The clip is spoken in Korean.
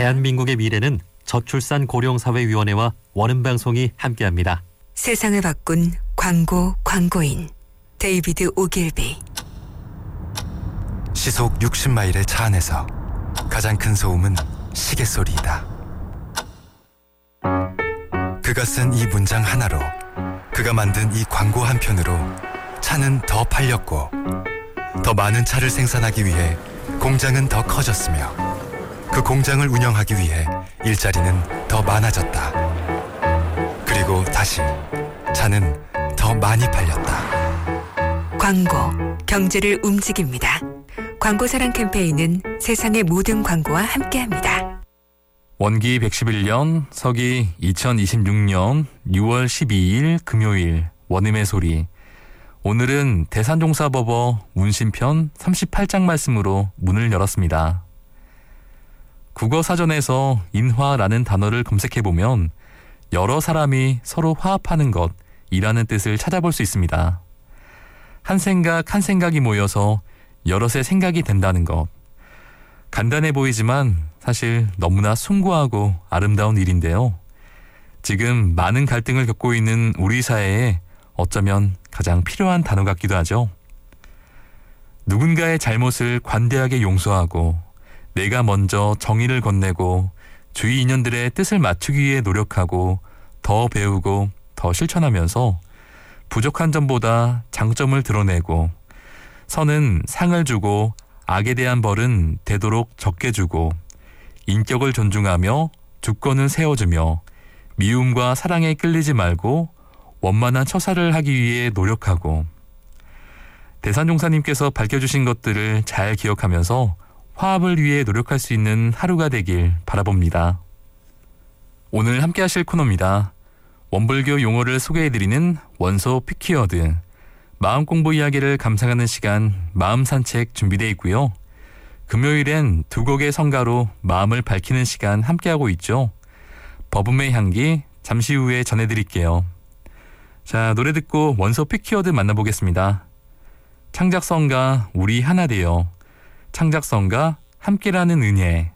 대한민국의 미래는 저출산 고령사회위원회와 원음방송이 함께합니다. 세상을 바꾼 광고인 데이비드 오길비. 시속 60마일의 차 안에서 가장 큰 소음은 시계 소리이다. 그가 쓴 이 문장 하나로, 그가 만든 이 광고 한 편으로 차는 더 팔렸고, 더 많은 차를 생산하기 위해 공장은 더 커졌으며, 그 공장을 운영하기 위해 일자리는 더 많아졌다. 그리고 다시 차는 더 많이 팔렸다. 광고, 경제를 움직입니다. 광고사랑 캠페인은 세상의 모든 광고와 함께합니다. 원기 111년, 서기 2026년 6월 12일 금요일 원음의 소리. 오늘은 대산종사법어 운신편 38장 말씀으로 문을 열었습니다. 국어사전에서 인화라는 단어를 검색해보면 여러 사람이 서로 화합하는 것이라는 뜻을 찾아볼 수 있습니다. 한 생각이 모여서 여럿의 생각이 된다는 것. 간단해 보이지만 사실 너무나 숭고하고 아름다운 일인데요. 지금 많은 갈등을 겪고 있는 우리 사회에 어쩌면 가장 필요한 단어 같기도 하죠. 누군가의 잘못을 관대하게 용서하고 내가 먼저 정의를 건네고 주위 인연들의 뜻을 맞추기 위해 노력하고 더 배우고 더 실천하면서 부족한 점보다 장점을 드러내고 선은 상을 주고 악에 대한 벌은 되도록 적게 주고 인격을 존중하며 주권을 세워주며 미움과 사랑에 끌리지 말고 원만한 처사를 하기 위해 노력하고 대산종사님께서 밝혀주신 것들을 잘 기억하면서 화합을 위해 노력할 수 있는 하루가 되길 바라봅니다. 오늘 함께 하실 코너입니다. 원불교 용어를 소개해드리는 원소 피키워드. 마음 공부 이야기를 감상하는 시간 마음 산책 준비되어 있고요. 금요일엔 두 곡의 성가로 마음을 밝히는 시간 함께하고 있죠. 버금의 향기 잠시 후에 전해드릴게요. 자, 노래 듣고 원소 피키워드 만나보겠습니다. 창작성가 우리 하나 되어, 창작성가 함께라는 은혜.